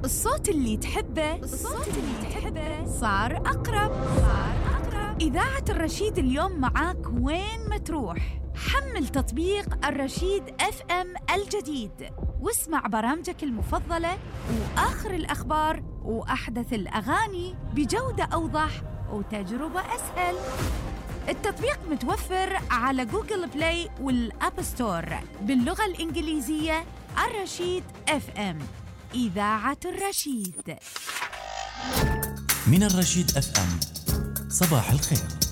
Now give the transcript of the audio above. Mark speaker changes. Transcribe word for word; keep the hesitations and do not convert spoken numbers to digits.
Speaker 1: الصوت اللي تحبه الصوت اللي تحبه صار أقرب صار أقرب إذاعة الرشيد اليوم معاك وين ما تروح. حمل تطبيق الرشيد اف ام الجديد واسمع برامجك المفضلة وآخر الأخبار وأحدث الأغاني بجودة أوضح وتجربة أسهل. التطبيق متوفر على جوجل بلاي والأب ستور باللغة الإنجليزية. الرشيد اف ام، إذاعة الرشيد.
Speaker 2: من الرشيد اف ام، صباح الخير.